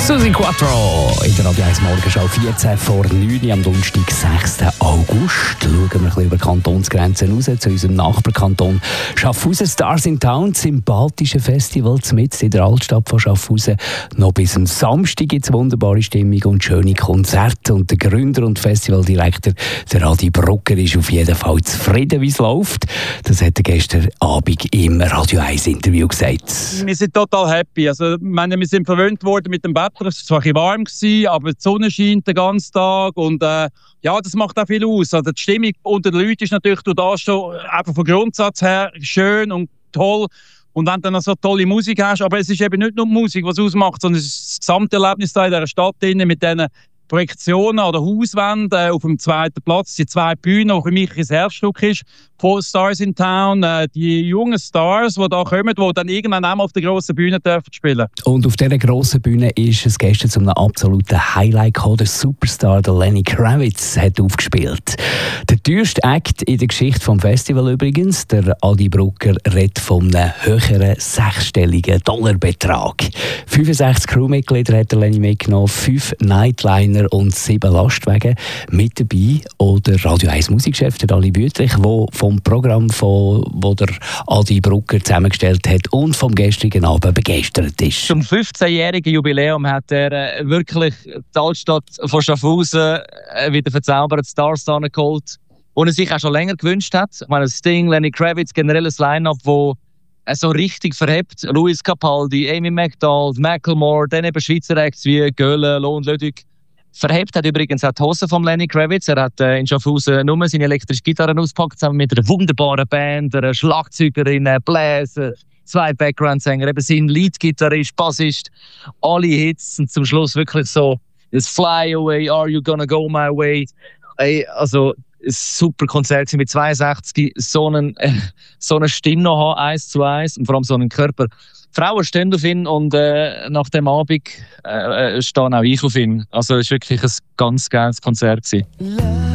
Susi Quattro in der Radio 1 Morgenschau 14 vor 9 am Donnerstag, 6. August. Schauen wir ein bisschen über Kantonsgrenzen raus zu unserem Nachbarkanton Schaffhausen. Stars in Town, sympathische Festival mitten in der Altstadt von Schaffhausen. Noch bis am Samstag gibt es wunderbare Stimmung und schöne Konzerte. Und der Gründer und Festivaldirektor, der Adi Brucker, ist auf jeden Fall zufrieden, wie es läuft. Das hat er gestern Abend im Radio 1 Interview gesagt. Wir sind total happy. Also, wir sind verwöhnt worden mit dem Wetter. Es war zwar ein bisschen warm, aber die Sonne scheint den ganzen Tag. Und ja, das macht auch viel aus. Also, die Stimmung unter den Leuten ist natürlich durch das schon einfach vom Grundsatz her schön und toll. Und wenn du dann so tolle Musik hast, aber es ist eben nicht nur die Musik, was ausmacht, sondern es ist das Gesamterlebnis da in dieser Stadt mit diesen Projektionen oder Hauswände auf dem zweiten Platz, die zwei Bühnen, die für mich ein Herzstück ist, von Stars in Town, die jungen Stars, die da kommen, die dann irgendwann auch mal auf der grossen Bühne dürfen spielen. Und auf dieser grossen Bühne ist es gestern zu einem absoluten Highlight gekommen. Der Superstar, der Lenny Kravitz, hat aufgespielt. Der teuerste Act in der Geschichte des Festivals übrigens. Der Adi Brucker redet von einem höheren sechsstelligen Dollarbetrag. 65 Crewmitglieder hat der Lenny mitgenommen, 5 Nightliner und 7 Lastwagen. Mit dabei auch der Radio 1 Musikchef, der Ali Wüthrich, der vom Programm, wo der Adi Brucker zusammengestellt hat und vom gestrigen Abend begeistert ist. Zum 15-jährigen Jubiläum hat er wirklich die Altstadt von Schaffhausen wieder verzaubert, Stars geholt, die er sich auch schon länger gewünscht hat. Ich meine, Sting, Lenny Kravitz, generell ein Line-Up, das so richtig verhebt. Louis Capaldi, Amy McDonald, Macklemore, dann eben Schweizer Acts wie Göhle, Lohn, Ludwig. Verhebt hat übrigens auch die Hose von Lenny Kravitz. Er hat in Schaffhausen nur seine elektrische Gitarre ausgepackt, zusammen mit einer wunderbaren Band, einer Schlagzeugerin, einem Bläser, 2 Background-Sänger, eben sein Leadgitarrist, Bassist, alle Hits und zum Schluss wirklich so das Fly Away, Are You Gonna Go My Way? Also ein super Konzert mit 62, so eine Stimme noch haben, 1:1 und vor allem so einen Körper. Die Frauen stehen auf ihn und nach dem Abend stehen auch ich auf ihn. Also es war wirklich ein ganz geiles Konzert.